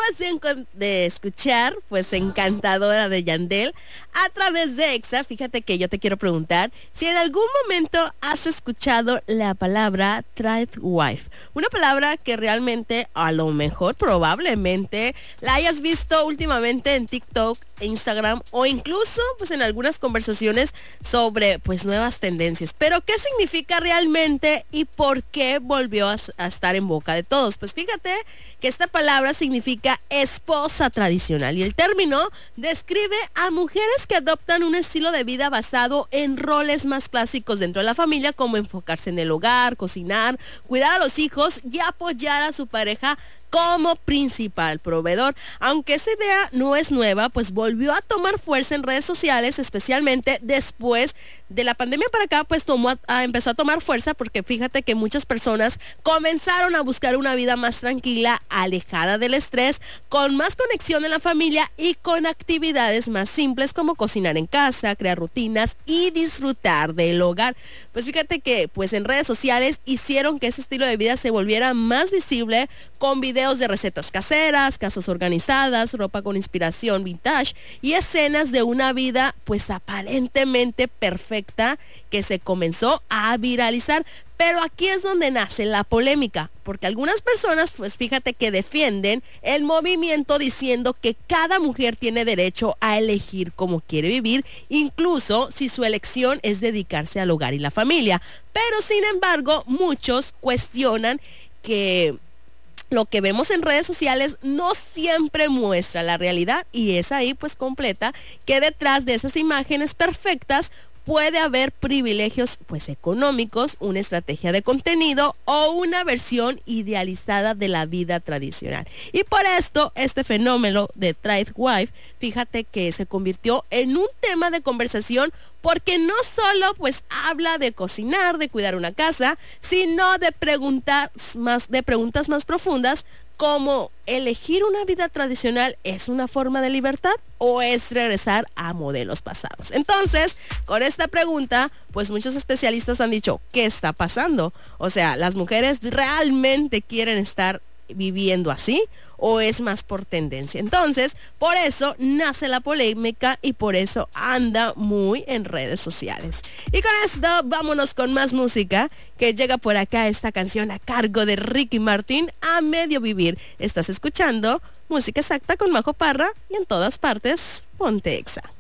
de escuchar, pues Encantadora de Yandel a través de Exa, fíjate que yo te quiero preguntar si en algún momento has escuchado la palabra tradwife, una palabra que realmente a lo mejor probablemente la hayas visto últimamente en TikTok, Instagram o incluso pues en algunas conversaciones sobre pues nuevas tendencias. Pero ¿qué significa realmente y por qué volvió a estar en boca de todos? Pues fíjate que esta palabra significa esposa tradicional y el término describe a mujeres que adoptan un estilo de vida basado en roles más clásicos dentro de la familia, como enfocarse en el hogar, cocinar, cuidar a los hijos y apoyar a su pareja como principal proveedor. Aunque esa idea no es nueva, pues volvió a tomar fuerza en redes sociales, especialmente después de la pandemia para acá, pues empezó a tomar fuerza porque fíjate que muchas personas comenzaron a buscar una vida más tranquila, alejada del estrés, con más conexión en la familia y con actividades más simples como cocinar en casa, crear rutinas y disfrutar del hogar. Pues fíjate que pues en redes sociales hicieron que ese estilo de vida se volviera más visible con videos de recetas caseras, casas organizadas, ropa con inspiración vintage y escenas de una vida pues aparentemente perfecta que se comenzó a viralizar. Pero aquí es donde nace la polémica, porque algunas personas, pues fíjate que defienden el movimiento diciendo que cada mujer tiene derecho a elegir cómo quiere vivir, incluso si su elección es dedicarse al hogar y la familia. Pero sin embargo, muchos cuestionan que lo que vemos en redes sociales no siempre muestra la realidad y es ahí pues completa que detrás de esas imágenes perfectas puede haber privilegios pues económicos, una estrategia de contenido o una versión idealizada de la vida tradicional. Y por esto este fenómeno de tradwife, fíjate que se convirtió en un tema de conversación porque no solo pues habla de cocinar, de cuidar una casa, sino de preguntas más profundas como elegir una vida tradicional es una forma de libertad o es regresar a modelos pasados. Entonces, con esta pregunta, pues muchos especialistas han dicho, ¿qué está pasando? O sea, ¿las mujeres realmente quieren estar viviendo así o es más por tendencia? Entonces, por eso nace la polémica y por eso anda muy en redes sociales. Y con esto vámonos con más música que llega por acá, esta canción a cargo de Ricky Martin, A Medio Vivir. Estás escuchando Música Exacta con Majo Parra y en todas partes ponte Exa.